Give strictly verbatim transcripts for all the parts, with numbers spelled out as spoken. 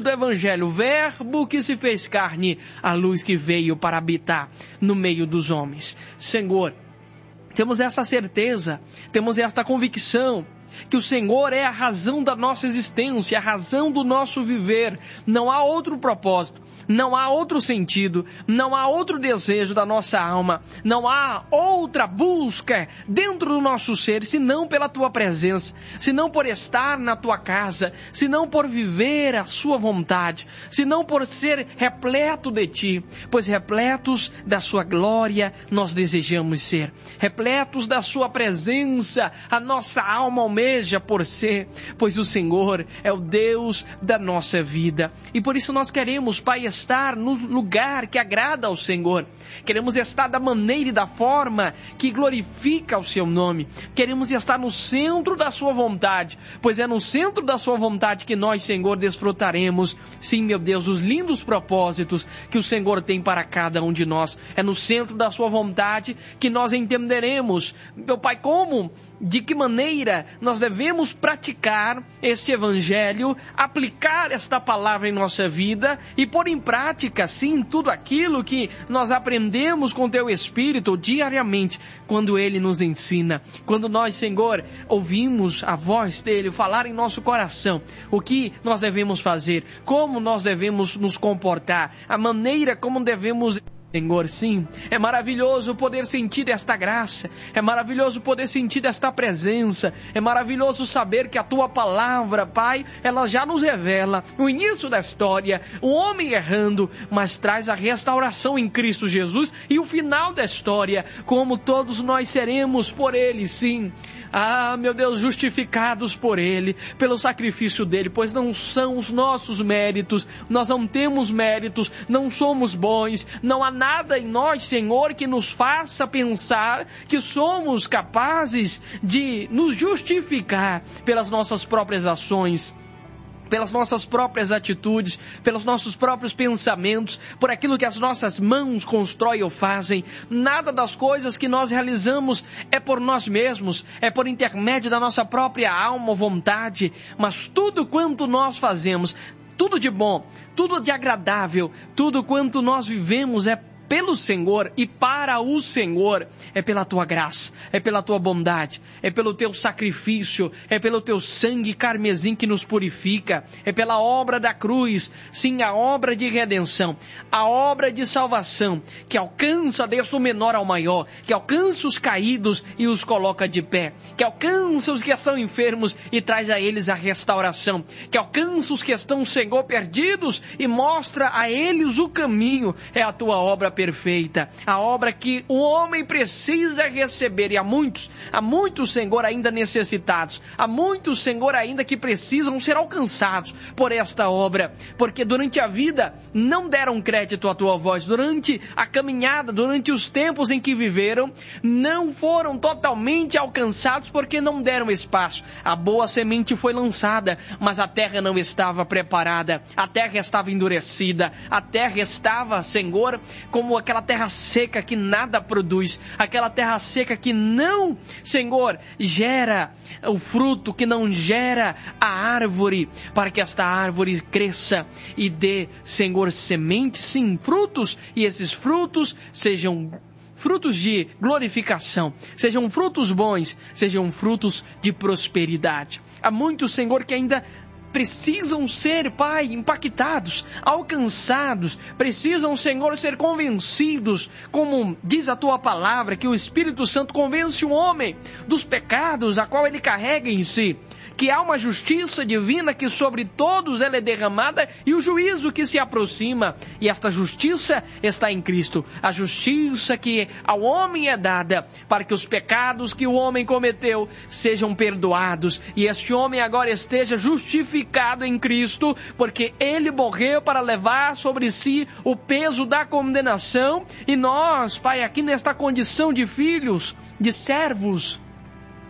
do Evangelho, o verbo que se fez carne, a luz que veio para habitar no meio dos homens. Senhor, temos essa certeza, temos esta convicção, que o Senhor é a razão da nossa existência, a razão do nosso viver. Não há outro propósito, não há outro sentido, não há outro desejo da nossa alma, não há outra busca dentro do nosso ser, senão pela Tua presença, senão por estar na Tua casa, senão por viver a Sua vontade, senão por ser repleto de Ti, pois repletos da Sua glória nós desejamos ser, repletos da Sua presença, a nossa alma almeja por ser, pois o Senhor é o Deus da nossa vida. E por isso nós queremos, Pai, estar no lugar que agrada ao Senhor. Queremos estar da maneira e da forma que glorifica o Seu nome. Queremos estar no centro da Sua vontade, pois é no centro da Sua vontade que nós, Senhor, desfrutaremos, sim, meu Deus, os lindos propósitos que o Senhor tem para cada um de nós. É no centro da Sua vontade que nós entenderemos, meu Pai, como, de que maneira nós devemos praticar este Evangelho, aplicar esta palavra em nossa vida e pôr em prática, sim, tudo aquilo que nós aprendemos com Teu Espírito diariamente, quando Ele nos ensina, quando nós, Senhor, ouvimos a voz dEle falar em nosso coração, o que nós devemos fazer, como nós devemos nos comportar, a maneira como devemos... Senhor, sim, é maravilhoso poder sentir esta graça, é maravilhoso poder sentir esta presença, é maravilhoso saber que a Tua palavra, Pai, ela já nos revela o início da história, o homem errando, mas traz a restauração em Cristo Jesus e o final da história, como todos nós seremos por Ele, sim. Ah, meu Deus, justificados por Ele, pelo sacrifício dEle, pois não são os nossos méritos, nós não temos méritos, não somos bons, não há nada em nós, Senhor, que nos faça pensar que somos capazes de nos justificar pelas nossas próprias ações, pelas nossas próprias atitudes, pelos nossos próprios pensamentos, por aquilo que as nossas mãos constroem ou fazem. Nada das coisas que nós realizamos é por nós mesmos, é por intermédio da nossa própria alma ou vontade, mas tudo quanto nós fazemos, tudo de bom, tudo de agradável, tudo quanto nós vivemos é pelo Senhor e para o Senhor, é pela Tua graça, é pela Tua bondade, é pelo Teu sacrifício, é pelo Teu sangue carmesim que nos purifica, é pela obra da cruz, sim, a obra de redenção, a obra de salvação, que alcança desde o menor ao maior, que alcança os caídos e os coloca de pé, que alcança os que estão enfermos e traz a eles a restauração, que alcança os que estão, Senhor, perdidos e mostra a eles o caminho. É a Tua obra perfeita, a obra que o homem precisa receber, e há muitos, há muitos, Senhor, ainda necessitados, há muitos, Senhor, ainda que precisam ser alcançados por esta obra, porque durante a vida não deram crédito à Tua voz, durante a caminhada, durante os tempos em que viveram, não foram totalmente alcançados porque não deram espaço. A boa semente foi lançada, mas a terra não estava preparada, a terra estava endurecida, a terra estava, Senhor, como aquela terra seca que nada produz, aquela terra seca que não, Senhor, gera o fruto, que não gera a árvore, para que esta árvore cresça e dê, Senhor, sementes, sim, frutos, e esses frutos sejam frutos de glorificação, sejam frutos bons, sejam frutos de prosperidade. Há muitos, Senhor, que ainda precisam ser, Pai, impactados, alcançados, precisam, Senhor, ser convencidos, como diz a Tua palavra, que o Espírito Santo convence o homem dos pecados a qual ele carrega em si, que há uma justiça divina que sobre todos ela é derramada e o juízo que se aproxima, e esta justiça está em Cristo, a justiça que ao homem é dada para que os pecados que o homem cometeu sejam perdoados e este homem agora esteja justificado em Cristo, porque Ele morreu para levar sobre si o peso da condenação, e nós, Pai, aqui nesta condição de filhos, de servos,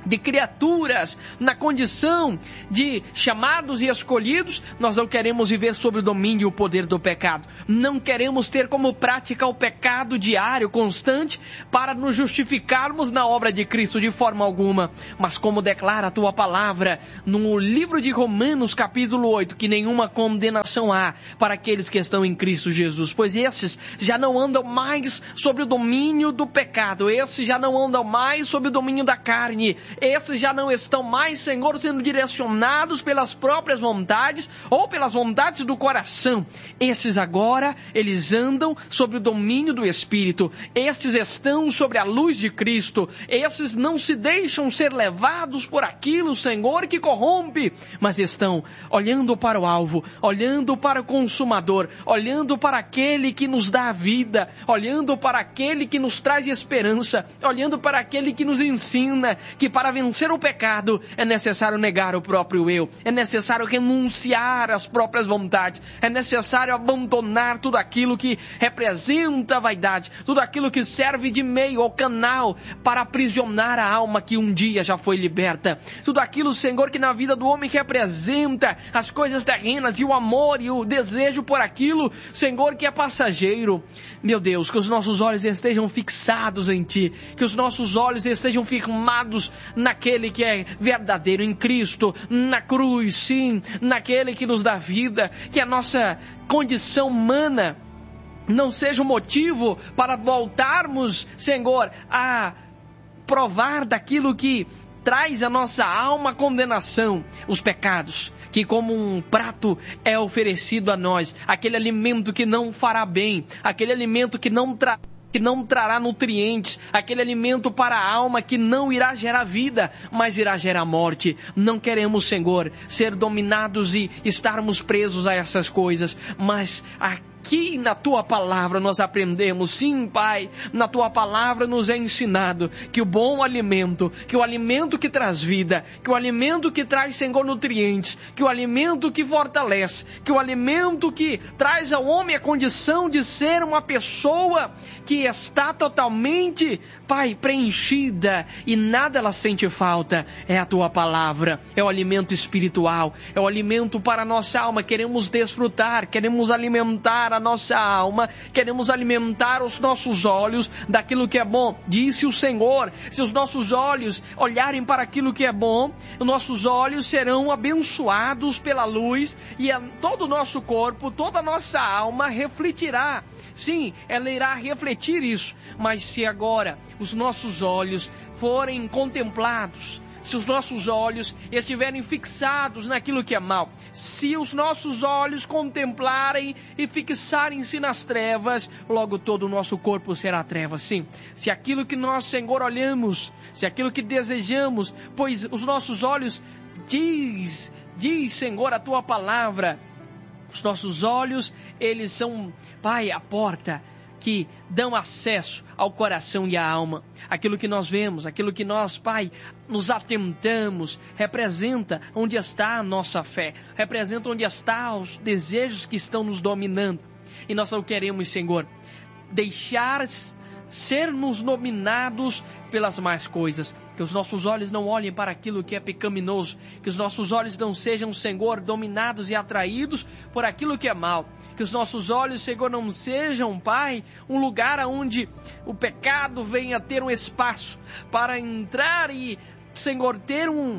de criaturas, na condição de chamados e escolhidos, nós não queremos viver sob o domínio e o poder do pecado. Não queremos ter como prática o pecado diário, constante, para nos justificarmos na obra de Cristo de forma alguma. Mas como declara a tua palavra no livro de Romanos capítulo oito, que nenhuma condenação há para aqueles que estão em Cristo Jesus, pois esses já não andam mais sob o domínio do pecado, esses já não andam mais sob o domínio da carne, esses já não estão mais, Senhor, sendo direcionados pelas próprias vontades ou pelas vontades do coração. Esses agora, eles andam sob o domínio do Espírito. Estes estão sobre a luz de Cristo. Esses não se deixam ser levados por aquilo, Senhor, que corrompe, mas estão olhando para o alvo, olhando para o consumador, olhando para aquele que nos dá a vida, olhando para aquele que nos traz esperança, olhando para aquele que nos ensina que para vencer o pecado é necessário negar o próprio eu, é necessário renunciar às próprias vontades, é necessário abandonar tudo aquilo que representa a vaidade, tudo aquilo que serve de meio ou canal para aprisionar a alma que um dia já foi liberta, tudo aquilo, Senhor, que na vida do homem representa as coisas terrenas e o amor e o desejo por aquilo, Senhor, que é passageiro. Meu Deus, que os nossos olhos estejam fixados em Ti, que os nossos olhos estejam firmados naquele que é verdadeiro, em Cristo, na cruz, sim, naquele que nos dá vida, que a nossa condição humana não seja um motivo para voltarmos, Senhor, a provar daquilo que traz à nossa alma condenação, os pecados, que como um prato é oferecido a nós, aquele alimento que não fará bem, aquele alimento que não traz que não trará nutrientes, aquele alimento para a alma que não irá gerar vida, mas irá gerar morte. Não queremos, Senhor, ser dominados e estarmos presos a essas coisas, mas aqui na Tua palavra nós aprendemos, sim, Pai, na Tua palavra nos é ensinado que o bom alimento, que o alimento que traz vida, que o alimento que traz, Senhor, nutrientes, que o alimento que fortalece, que o alimento que traz ao homem a condição de ser uma pessoa que está totalmente, Pai, preenchida e nada ela sente falta, é a Tua palavra, é o alimento espiritual, é o alimento para a nossa alma. Queremos desfrutar, queremos alimentar a nossa alma, queremos alimentar os nossos olhos daquilo que é bom. Disse o Senhor, se os nossos olhos olharem para aquilo que é bom, os nossos olhos serão abençoados pela luz e todo o nosso corpo, toda a nossa alma refletirá. Sim, ela irá refletir isso, mas se agora os nossos olhos forem contemplados, se os nossos olhos estiverem fixados naquilo que é mal, se os nossos olhos contemplarem e fixarem-se nas trevas, logo todo o nosso corpo será trevas, sim. Se aquilo que nós, Senhor, olhamos, se aquilo que desejamos, pois os nossos olhos diz, diz, Senhor, a Tua palavra, os nossos olhos, eles são, Pai, a porta que dão acesso ao coração e à alma. Aquilo que nós vemos, aquilo que nós, Pai, nos atentamos, representa onde está a nossa fé, representa onde está os desejos que estão nos dominando. E nós não queremos, Senhor, deixar sermos dominados pelas más coisas, que os nossos olhos não olhem para aquilo que é pecaminoso, que os nossos olhos não sejam, Senhor, dominados e atraídos por aquilo que é mal, que os nossos olhos, Senhor, não sejam, Pai, um lugar onde o pecado venha ter um espaço para entrar e, Senhor, ter um,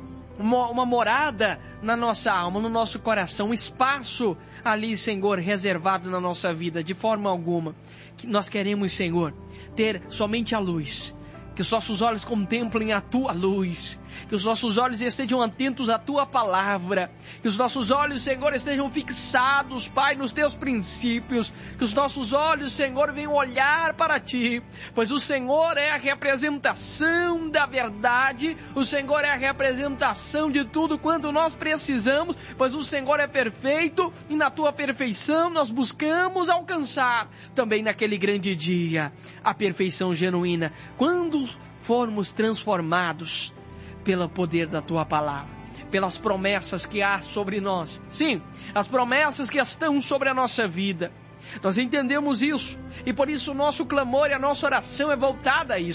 uma, uma morada na nossa alma, no nosso coração, um espaço ali, Senhor, reservado na nossa vida, de forma alguma. Que nós queremos, Senhor, ter somente a luz, que os nossos olhos contemplem a Tua luz, que os nossos olhos estejam atentos à Tua palavra, que os nossos olhos, Senhor, estejam fixados, Pai, nos Teus princípios, que os nossos olhos, Senhor, venham olhar para Ti, pois o Senhor é a representação da verdade, o Senhor é a representação de tudo quanto nós precisamos, pois o Senhor é perfeito e na Tua perfeição nós buscamos alcançar também naquele grande dia a perfeição genuína, quando formos transformados pelo poder da Tua palavra, pelas promessas que há sobre nós. Sim, as promessas que estão sobre a nossa vida. Nós entendemos isso e por isso o nosso clamor e a nossa oração é voltada a isso.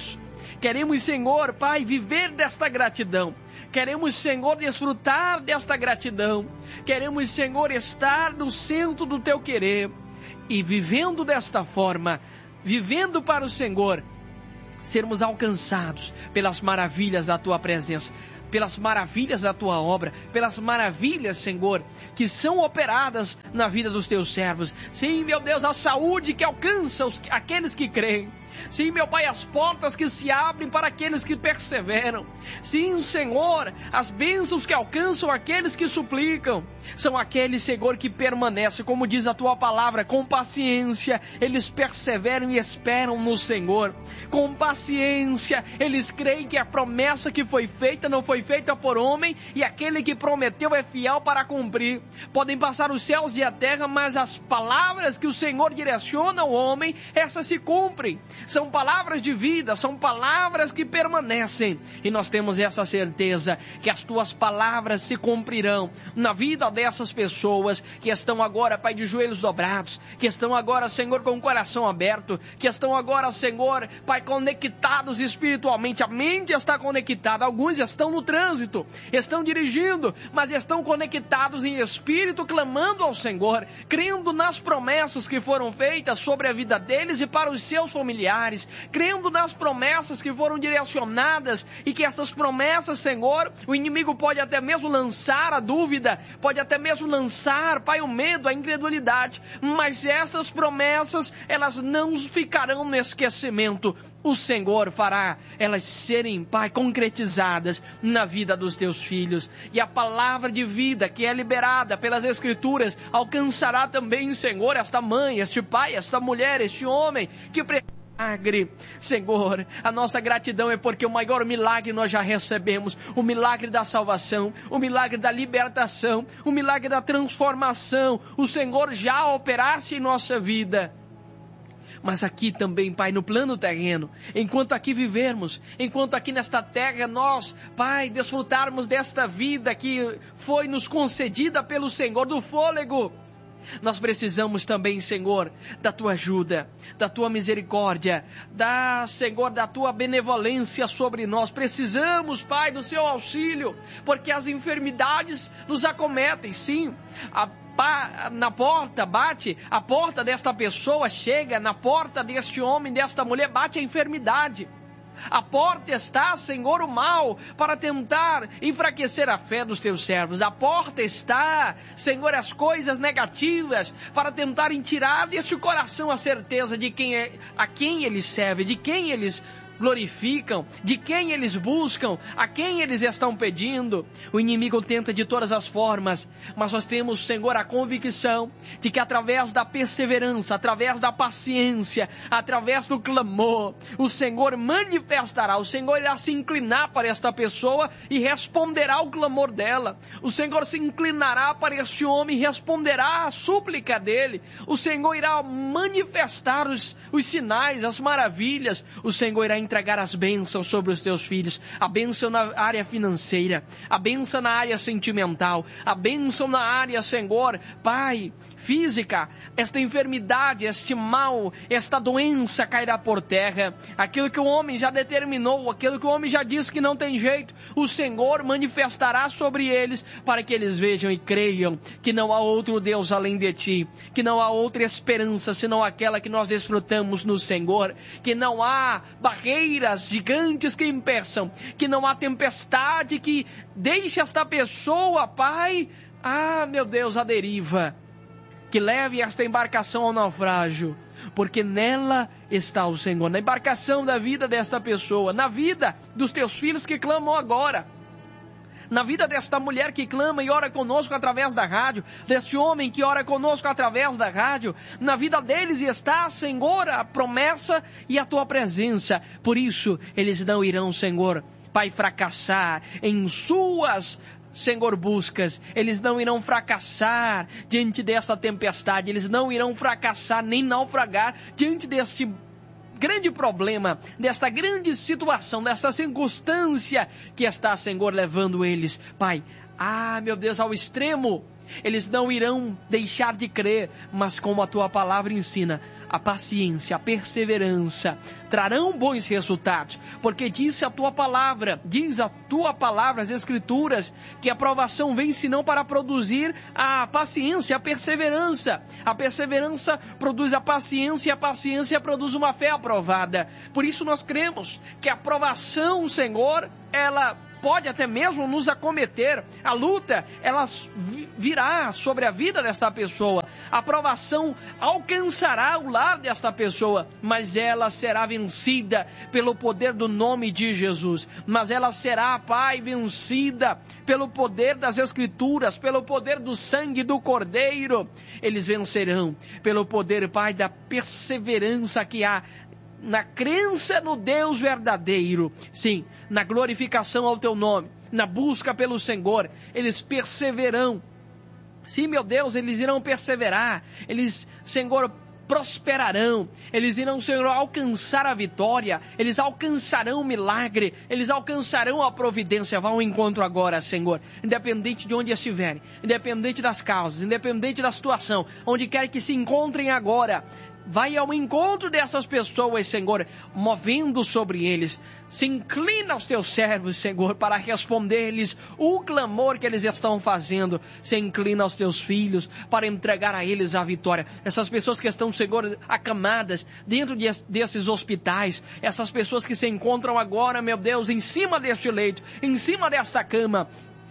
Queremos, Senhor, Pai, viver desta gratidão. Queremos, Senhor, desfrutar desta gratidão. Queremos, Senhor, estar no centro do Teu querer. E vivendo desta forma, vivendo para o Senhor, sermos alcançados pelas maravilhas da Tua presença, pelas maravilhas da Tua obra, pelas maravilhas, Senhor, que são operadas na vida dos Teus servos. Sim, meu Deus, a saúde que alcança os, aqueles que creem. Sim, meu Pai, as portas que se abrem para aqueles que perseveram. Sim, Senhor, as bênçãos que alcançam aqueles que suplicam. São aqueles, Senhor, que permanecem, como diz a Tua palavra, com paciência. Eles perseveram e esperam no Senhor. Com paciência, eles creem que a promessa que foi feita não foi feita por homem, e aquele que prometeu é fiel para cumprir. Podem passar os céus e a terra, mas as palavras que o Senhor direciona ao homem, essas se cumprem. São palavras de vida, são palavras que permanecem. E nós temos essa certeza que as Tuas palavras se cumprirão na vida dessas pessoas que estão agora, Pai, de joelhos dobrados, que estão agora, Senhor, com o coração aberto, que estão agora, Senhor, Pai, conectados espiritualmente. A mente está conectada. Alguns estão no trânsito, estão dirigindo, mas estão conectados em espírito, clamando ao Senhor, crendo nas promessas que foram feitas sobre a vida deles e para os seus familiares. Crendo nas promessas que foram direcionadas, e que essas promessas, Senhor, o inimigo pode até mesmo lançar a dúvida, pode até mesmo lançar, Pai, o medo, a incredulidade, mas estas promessas, elas não ficarão no esquecimento. O Senhor fará elas serem, Pai, concretizadas na vida dos Teus filhos. E a palavra de vida que é liberada pelas Escrituras alcançará também, Senhor, esta mãe, este pai, esta mulher, este homem que precisa. Milagre, Senhor, a nossa gratidão é porque o maior milagre nós já recebemos, o milagre da salvação, o milagre da libertação, o milagre da transformação, o Senhor já operasse em nossa vida. Mas aqui também, Pai, no plano terreno, enquanto aqui vivermos, enquanto aqui nesta terra nós, Pai, desfrutarmos desta vida que foi nos concedida pelo Senhor, do fôlego, nós precisamos também, Senhor, da Tua ajuda, da Tua misericórdia, da, Senhor, da Tua benevolência sobre nós. Precisamos, Pai, do Seu auxílio, porque as enfermidades nos acometem, sim. A na porta bate, a porta desta pessoa chega, na porta deste homem, desta mulher, bate a enfermidade. A porta está, Senhor, o mal, para tentar enfraquecer a fé dos Teus servos. A porta está, Senhor, as coisas negativas, para tentarem tirar deste coração a certeza de quem é, a quem eles servem, de quem eles glorificam, de quem eles buscam, a quem eles estão pedindo. O inimigo tenta de todas as formas, mas nós temos, Senhor, a convicção de que através da perseverança, através da paciência, através do clamor, o Senhor manifestará, o Senhor irá se inclinar para esta pessoa e responderá ao clamor dela. O Senhor se inclinará para este homem e responderá à súplica dele. O Senhor irá manifestar os, os sinais, as maravilhas. O Senhor irá entregar as bênçãos sobre os Teus filhos, a bênção na área financeira, a bênção na área sentimental, a bênção na área, Senhor, Pai, física. Esta enfermidade, este mal, esta doença cairá por terra. Aquilo que o homem já determinou, aquilo que o homem já disse que não tem jeito, o Senhor manifestará sobre eles, para que eles vejam e creiam que não há outro Deus além de Ti, que não há outra esperança senão aquela que nós desfrutamos no Senhor, que não há barreiras gigantes que impeçam, que não há tempestade que deixe esta pessoa, Pai, ah, meu Deus, à deriva, que leve esta embarcação ao naufrágio, porque nela está o Senhor, na embarcação da vida desta pessoa, na vida dos Teus filhos que clamam agora, na vida desta mulher que clama e ora conosco através da rádio, deste homem que ora conosco através da rádio, na vida deles está, Senhor, a promessa e a Tua presença. Por isso, eles não irão, Senhor, Pai, fracassar em suas, Senhor, buscas. Eles não irão fracassar diante desta tempestade, eles não irão fracassar nem naufragar diante deste grande problema, desta grande situação, desta circunstância que está, Senhor, levando eles, Pai, ah, meu Deus, ao extremo eles não irão deixar de crer, mas como a tua palavra ensina, a paciência, a perseverança trarão bons resultados, porque disse a tua palavra, diz a tua palavra, as escrituras, que a provação vem senão para produzir a paciência, a perseverança. A perseverança produz a paciência e a paciência produz uma fé aprovada. Por isso nós cremos que a provação, Senhor, ela pode até mesmo nos acometer. A luta, ela virá sobre a vida desta pessoa. A provação alcançará o lar desta pessoa, mas ela será vencida pelo poder do nome de Jesus. Mas ela será, Pai, vencida pelo poder das Escrituras, pelo poder do sangue do Cordeiro. Eles vencerão pelo poder, Pai, da perseverança que há na crença no Deus verdadeiro, sim, na glorificação ao teu nome, na busca pelo Senhor. Eles perseverarão, sim, meu Deus, eles irão perseverar, eles, Senhor, prosperarão, eles irão, Senhor, alcançar a vitória, eles alcançarão o milagre, eles alcançarão a providência. Vá ao encontro agora, Senhor, independente de onde estiverem, independente das causas, independente da situação, onde quer que se encontrem agora. Vai ao encontro dessas pessoas, Senhor, movendo sobre eles. Se inclina aos teus servos, Senhor, para responder-lhes o clamor que eles estão fazendo. Se inclina aos teus filhos para entregar a eles a vitória. Essas pessoas que estão, Senhor, acamadas dentro de, desses hospitais, essas pessoas que se encontram agora, meu Deus, em cima deste leito, em cima desta cama,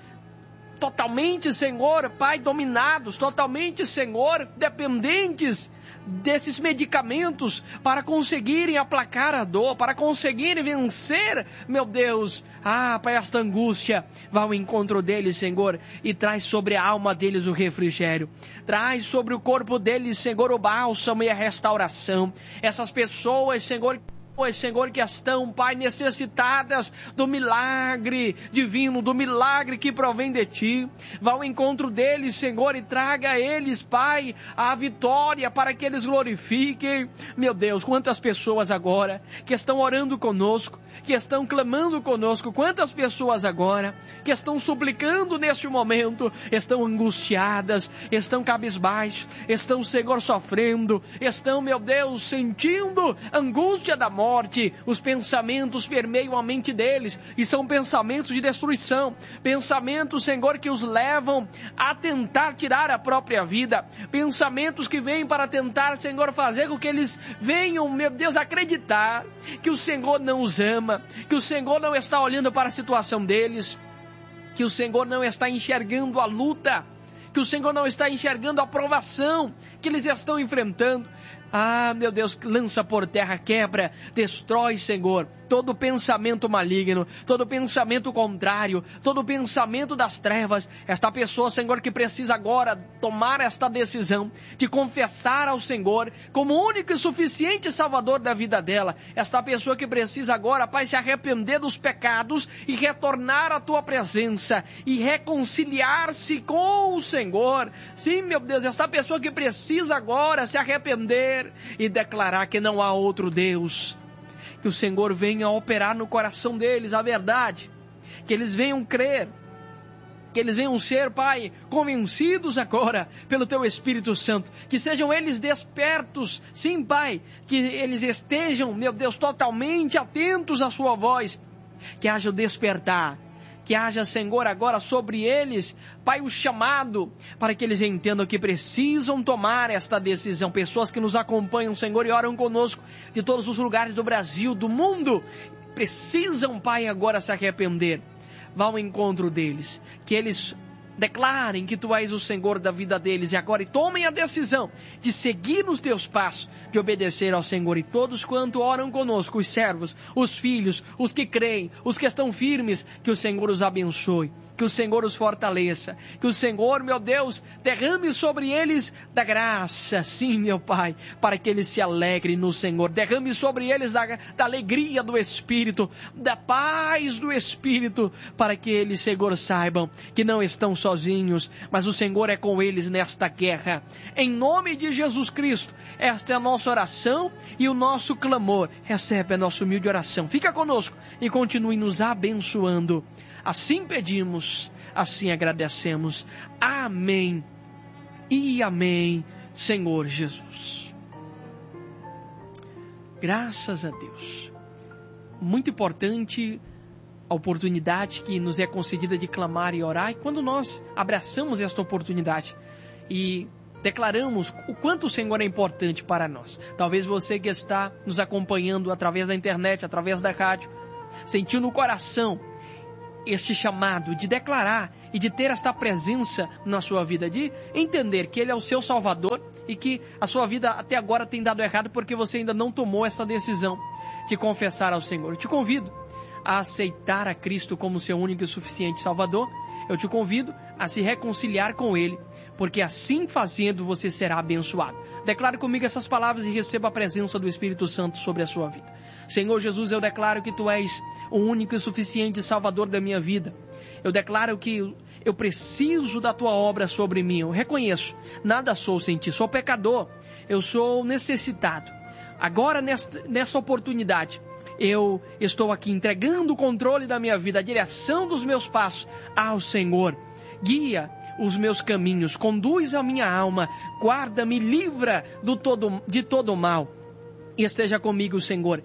totalmente, Senhor, Pai, dominados, totalmente, Senhor, dependentes desses medicamentos para conseguirem aplacar a dor, para conseguirem vencer, meu Deus, ah, Pai, esta angústia. Vá ao encontro deles, Senhor, e traz sobre a alma deles o refrigério, traz sobre o corpo deles, Senhor, o bálsamo e a restauração. Essas pessoas, Senhor, Pois, Senhor, que estão, Pai, necessitadas do milagre divino, do milagre que provém de Ti. Vá ao encontro deles, Senhor, e traga a eles, Pai, a vitória para que eles glorifiquem. Meu Deus, quantas pessoas agora que estão orando conosco, que estão clamando conosco, quantas pessoas agora que estão suplicando neste momento, estão angustiadas, estão cabisbaixos, estão, Senhor, sofrendo, estão, meu Deus, sentindo angústia da morte. Morte, os pensamentos permeiam a mente deles e são pensamentos de destruição, pensamentos, Senhor, que os levam a tentar tirar a própria vida, pensamentos que vêm para tentar, Senhor, fazer com que eles venham, meu Deus, acreditar que o Senhor não os ama, que o Senhor não está olhando para a situação deles, que o Senhor não está enxergando a luta, que o Senhor não está enxergando a provação que eles estão enfrentando. Ah, meu Deus, lança por terra, quebra, destrói, Senhor, todo pensamento maligno, todo pensamento contrário, todo pensamento das trevas. Esta pessoa, Senhor, que precisa agora tomar esta decisão de confessar ao Senhor como único e suficiente Salvador da vida dela. Esta pessoa que precisa agora, Pai, se arrepender dos pecados e retornar à Tua presença e reconciliar-se com o Senhor. Sim, meu Deus, esta pessoa que precisa agora se arrepender e declarar que não há outro Deus. Que o Senhor venha operar no coração deles a verdade, que eles venham crer, que eles venham ser, Pai, convencidos agora pelo Teu Espírito Santo, que sejam eles despertos, sim, Pai, que eles estejam, meu Deus, totalmente atentos à Sua voz, que haja o despertar, que haja, Senhor, agora sobre eles, Pai, o chamado, para que eles entendam que precisam tomar esta decisão. Pessoas que nos acompanham, Senhor, e oram conosco de todos os lugares do Brasil, do mundo, precisam, Pai, agora se arrepender. Vá ao encontro deles, que eles declarem que Tu és o Senhor da vida deles e agora e tomem a decisão de seguir nos Teus passos, de obedecer ao Senhor. E todos quanto oram conosco, os servos, os filhos, os que creem, os que estão firmes, que o Senhor os abençoe, que o Senhor os fortaleça, que o Senhor, meu Deus, derrame sobre eles da graça, sim, meu Pai, para que eles se alegrem no Senhor. Derrame sobre eles da, da alegria do Espírito, da paz do Espírito, para que eles, Senhor, saibam que não estão sozinhos, mas o Senhor é com eles nesta guerra. Em nome de Jesus Cristo, esta é a nossa oração e o nosso clamor. Recebe a nossa humilde oração. Fica conosco e continue nos abençoando. Assim pedimos, assim agradecemos. Amém e amém, Senhor Jesus. Graças a Deus. Muito importante a oportunidade que nos é concedida de clamar e orar, e quando nós abraçamos esta oportunidade e declaramos o quanto o Senhor é importante para nós. Talvez você que está nos acompanhando através da internet, através da rádio, sentiu no coração este chamado de declarar e de ter esta presença na sua vida, de entender que Ele é o seu Salvador e que a sua vida até agora tem dado errado porque você ainda não tomou essa decisão de confessar ao Senhor. Eu te convido a aceitar a Cristo como seu único e suficiente Salvador. Eu te convido a se reconciliar com Ele, porque assim fazendo você será abençoado. Declare comigo essas palavras e receba a presença do Espírito Santo sobre a sua vida. Senhor Jesus, eu declaro que Tu és o único e suficiente Salvador da minha vida. Eu declaro que eu preciso da Tua obra sobre mim. Eu reconheço, nada sou sem Ti, sou pecador, eu sou necessitado. Agora, nesta, nesta oportunidade, eu estou aqui entregando o controle da minha vida, a direção dos meus passos ao Senhor. Guia os meus caminhos, conduz a minha alma, guarda-me, livra do todo, de todo o mal. E esteja comigo, Senhor,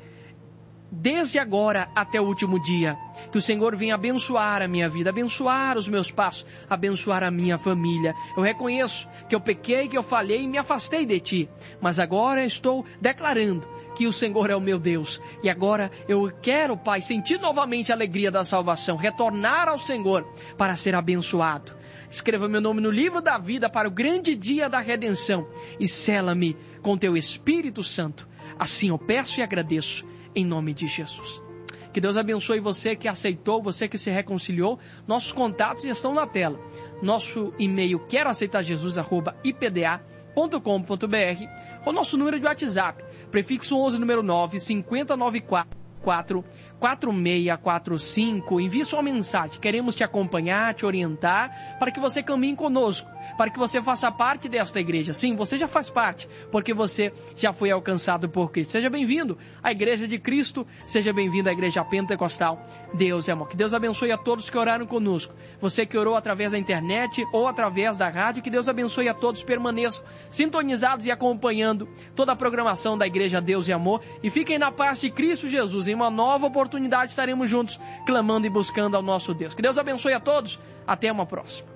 desde agora até o último dia. Que o Senhor venha abençoar a minha vida, abençoar os meus passos, abençoar a minha família. Eu reconheço que eu pequei, que eu falhei e me afastei de Ti, mas agora estou declarando que o Senhor é o meu Deus. E agora eu quero, Pai, sentir novamente a alegria da salvação, retornar ao Senhor para ser abençoado. Escreva meu nome no livro da vida para o grande dia da redenção e sela-me com Teu Espírito Santo. Assim eu peço e agradeço em nome de Jesus. Que Deus abençoe você que aceitou, você que se reconciliou. Nossos contatos estão na tela. Nosso e-mail quero aceitar jesus arroba i p d a ponto com ponto b r ou nosso número de WhatsApp, prefixo onze número nove, cinco zero nove quatro, quatro seis quatro cinco. Envie sua mensagem. Queremos te acompanhar, te orientar, para que você caminhe conosco, para que você faça parte desta igreja. Sim, você já faz parte, porque você já foi alcançado por Cristo. Seja bem-vindo à Igreja de Cristo, seja bem-vindo à Igreja Pentecostal. Deus é amor. Que Deus abençoe a todos que oraram conosco. Você que orou através da internet ou através da rádio, que Deus abençoe a todos. Permaneçam sintonizados e acompanhando toda a programação da Igreja Deus e Amor. E fiquem na paz de Cristo Jesus. Em uma nova oportunidade estaremos juntos, clamando e buscando ao nosso Deus. Que Deus abençoe a todos. Até uma próxima.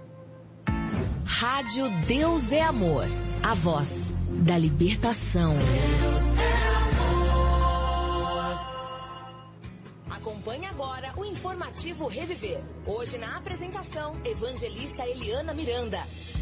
Rádio Deus é Amor, a voz da libertação. Deus é amor. Acompanhe agora o informativo Reviver. Hoje na apresentação, evangelista Eliana Miranda.